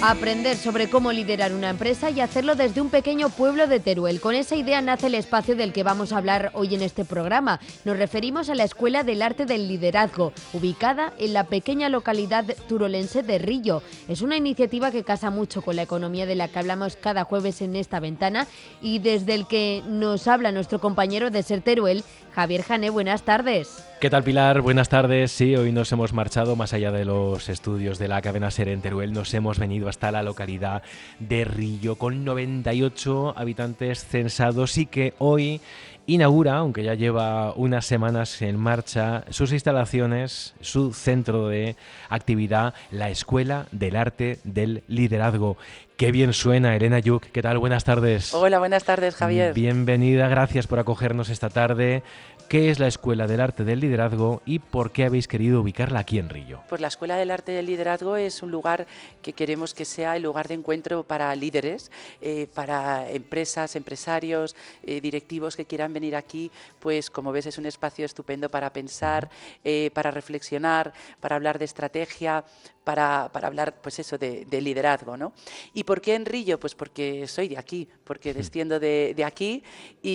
Aprender sobre cómo liderar una empresa y hacerlo desde un pequeño pueblo de Teruel. Con esa idea nace el espacio del que vamos a hablar hoy en este programa. Nos referimos a la Escuela del Arte del Liderazgo, ubicada en la pequeña localidad turolense de Rillo. Es una iniciativa que casa mucho con la economía de la que hablamos cada jueves en esta ventana y desde el que nos habla nuestro compañero de Ser Teruel, Javier Jané. Buenas tardes. ¿Qué tal, Pilar? Buenas tardes. Sí, hoy nos hemos marchado más allá de los estudios de la cadena SER en Teruel. Nos hemos venido hasta la localidad de Rillo, con 98 habitantes censados y que hoy inaugura, aunque ya lleva unas semanas en marcha, sus instalaciones, su centro de actividad, la Escuela del Arte del Liderazgo. Qué bien suena, Elena Yuk. ¿Qué tal? Buenas tardes. Hola, buenas tardes, Javier. Bienvenida, gracias por acogernos esta tarde. ¿Qué es la Escuela del Arte del Liderazgo y por qué habéis querido ubicarla aquí en Rillo? Pues la Escuela del Arte del Liderazgo es un lugar que queremos que sea el lugar de encuentro para líderes, para empresas, empresarios, directivos que quieran venir aquí. Pues como ves, es un espacio estupendo para pensar, para reflexionar, para hablar de estrategia, para hablar, pues eso, de liderazgo, ¿no? ¿Y por qué en Rillo? Pues porque soy de aquí, porque desciendo de aquí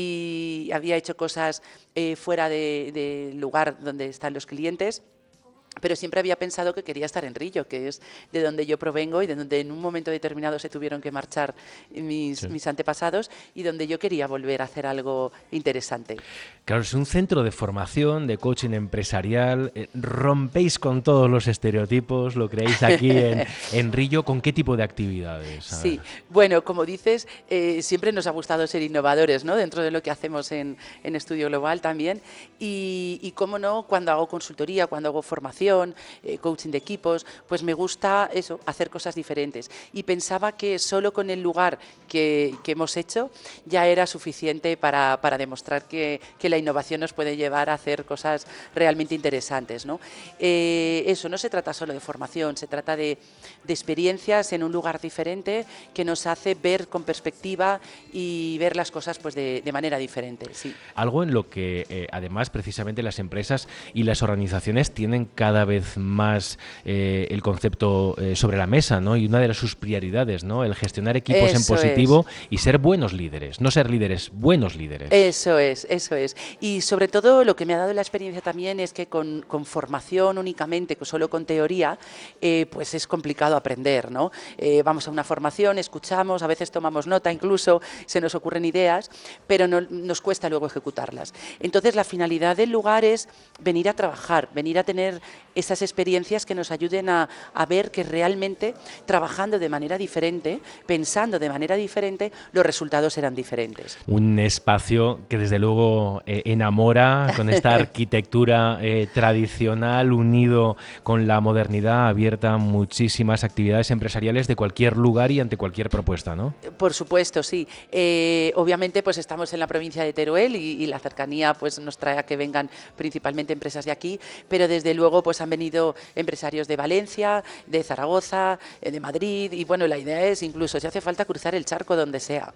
y había hecho cosas fuera del lugar donde están los clientes, pero siempre había pensado que quería estar en Rillo, que es de donde yo provengo y de donde en un momento determinado se tuvieron que marchar mis antepasados y donde yo quería volver a hacer algo interesante. Claro, es un centro de formación, de coaching empresarial. Rompéis con todos los estereotipos, lo creéis aquí en Rillo. ¿Con qué tipo de actividades? Sí, bueno, como dices, siempre nos ha gustado ser innovadores, ¿no? Dentro de lo que hacemos en Estudio Global también. Y cómo no, cuando hago consultoría, cuando hago formación, coaching de equipos, pues me gusta eso, hacer cosas diferentes. Y pensaba que solo con el lugar que hemos hecho ya era suficiente para demostrar que la innovación nos puede llevar a hacer cosas realmente interesantes, ¿no? Eso, no se trata solo de formación, se trata de experiencias en un lugar diferente que nos hace ver con perspectiva y ver las cosas pues de manera diferente. Sí. Algo en lo que además precisamente las empresas y las organizaciones tienen cada vez más el concepto sobre la mesa, ¿no? Y una de sus prioridades, ¿no? El gestionar equipos en positivo y ser buenos líderes, no ser líderes, buenos líderes. Eso es. Y sobre todo lo que me ha dado la experiencia también es que con formación únicamente, solo con teoría, pues es complicado aprender, ¿no? Vamos a una formación, escuchamos, a veces tomamos nota, incluso se nos ocurren ideas, pero nos cuesta luego ejecutarlas. Entonces la finalidad del lugar es venir a trabajar, venir a tener esas experiencias que nos ayuden a ver que realmente trabajando de manera diferente, pensando de manera diferente, los resultados serán diferentes. Un espacio que desde luego enamora con esta arquitectura tradicional unido con la modernidad, abierta a muchísimas actividades empresariales de cualquier lugar y ante cualquier propuesta, ¿no? Por supuesto, sí. Obviamente pues estamos en la provincia de Teruel y la cercanía pues nos trae a que vengan principalmente empresas de aquí, pero desde luego pues han venido empresarios de Valencia, de Zaragoza, de Madrid y bueno, la idea es incluso si hace falta cruzar el charco donde sea.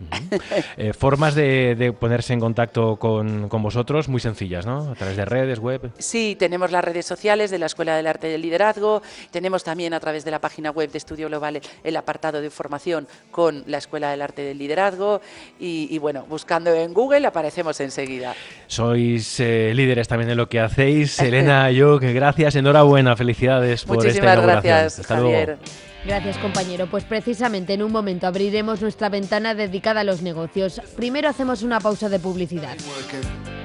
Formas de ponerse en contacto con vosotros muy sencillas, ¿no? A través de redes, web. Sí, tenemos las redes sociales de la Escuela del Arte del Liderazgo, tenemos también a través de la página web de Estudio Global el apartado de formación con la Escuela del Arte del Liderazgo y bueno, buscando en Google aparecemos enseguida. Sois líderes también en lo que hacéis. Elena Yuk, gracias, enhorabuena, felicidades por esta inauguración. Muchísimas gracias, Hasta Javier. luego. Gracias, compañero. Pues precisamente en un momento abriremos nuestra ventana dedicada a los negocios. Primero hacemos una pausa de publicidad.